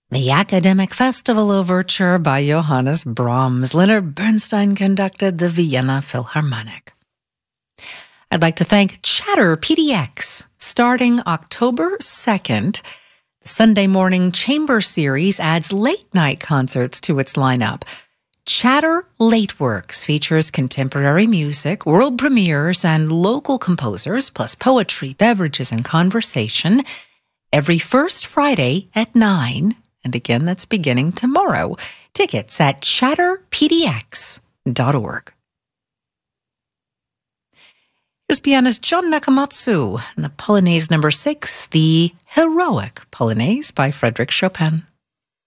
The Academic Festival Overture by Johannes Brahms. Leonard Bernstein conducted the Vienna Philharmonic. I'd like to thank Chatter PDX. Starting October 2nd, the Sunday Morning Chamber Series adds late-night concerts to its lineup. Chatter Late Works features contemporary music, world premieres, and local composers, plus poetry, beverages, and conversation, every first Friday at 9. And again, that's beginning tomorrow. Tickets at chatterpdx.org. Here's pianist John Nakamatsu and the Polonaise No. 6, the Heroic Polonaise by Frédéric Chopin.